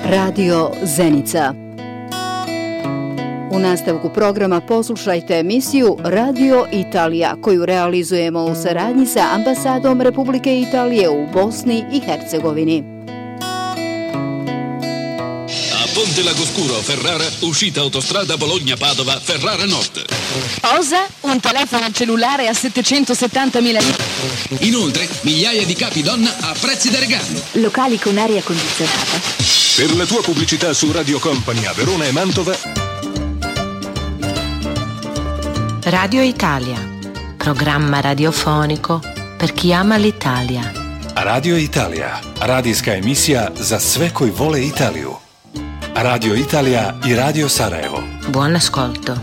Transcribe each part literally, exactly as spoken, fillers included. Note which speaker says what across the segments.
Speaker 1: Radio Zenica. U nastavku programa poslušajte emisiju Radio Italija koju realizujemo u saradnji sa Ambasadom Republike Italije u Bosni i Hercegovini.
Speaker 2: Ponte Lagoscuro, Ferrara, uscita autostrada Bologna-Padova, Ferrara Nord.
Speaker 3: Cosa? Un telefono cellulare a settecentosettantamila lire.
Speaker 2: Inoltre, migliaia di capi donna a prezzi da regalo.
Speaker 3: Locali con aria condizionata.
Speaker 4: Per la tua pubblicità su Radio Company a Verona e Mantova.
Speaker 5: Radio Italia, programma radiofonico per chi ama l'Italia.
Speaker 4: Radio Italia, radijska emisija za sve koji vole Italiju. Radio Italia i Radio Sarajevo.
Speaker 5: Buon ascolto.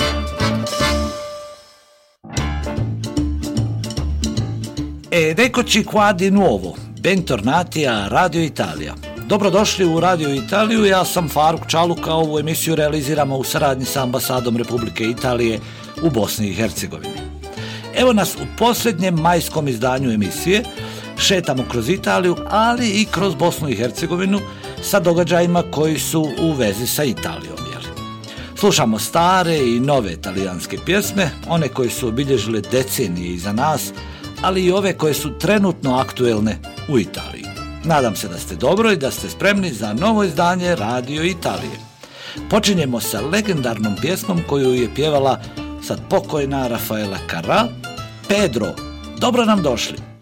Speaker 6: Ed eccoci qua di nuovo. Bentornati a Radio Italia. Dobrodošli u Radio Italiju, ja sam Faruk Čaluka, ovu emisiju realiziramo u saradnji sa Ambasadom Republike Italije u Bosni i Hercegovini. Evo nas u posljednjem majskom izdanju emisije, šetamo kroz Italiju, ali i kroz Bosnu i Hercegovinu sa događajima koji su u vezi sa Italijom. Jeli? Slušamo stare i nove talijanske pjesme, one koje su obilježile decenije iza nas, ali i ove koje su trenutno aktuelne u Italiji. Nadam se da ste dobro i da ste spremni za novo izdanje Radio Italije. Počinjemo sa legendarnom pjesmom koju je pjevala sad pokojna Rafaela Carrà, Pedro. Dobro nam došli.